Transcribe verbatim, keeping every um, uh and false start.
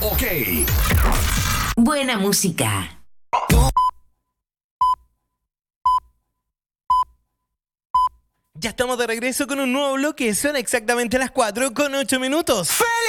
Ok. Buena música. Ya estamos de regreso con un nuevo bloque. Son exactamente las cuatro con ocho minutos.